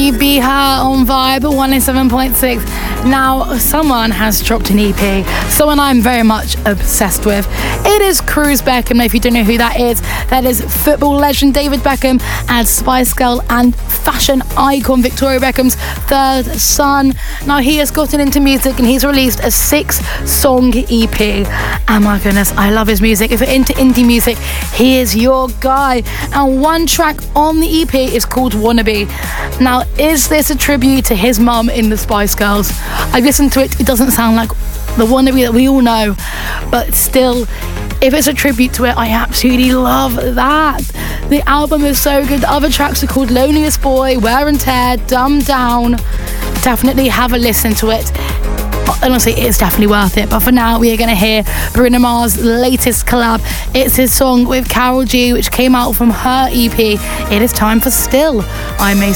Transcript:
Be Her on Vibe 107.6. Now, someone has dropped an EP, someone I'm very much obsessed with. It is Cruz Beckham. Now, if you don't know who that is football legend David Beckham and Spice Girl and fashion icon Victoria Beckham's third son. Now, he has gotten into music and he's released a 6-song EP. Oh my goodness, I love his music. If you're into indie music, he is your guy. And one track on the EP is called Wannabe. Now, is this a tribute to his mum in the Spice Girls? I listened to it, it doesn't sound like the Wannabe that we all know, but still, if it's a tribute to it, I absolutely love that. The album is so good. The other tracks are called Loneliest Boy, Wear and Tear, Dumb Down. Definitely have a listen to it. Honestly, it's definitely worth it. But for now, we are going to hear Bruno Mars' latest collab. It's his song with Karol G, which came out from her EP. It is time for Still. I'm Mason.